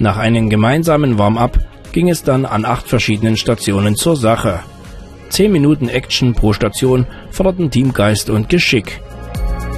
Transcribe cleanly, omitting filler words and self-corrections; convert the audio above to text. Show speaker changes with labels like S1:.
S1: Nach einem gemeinsamen Warm-up ging es dann an 8 verschiedenen Stationen zur Sache. 10 Minuten Action pro Station forderten Teamgeist und Geschick.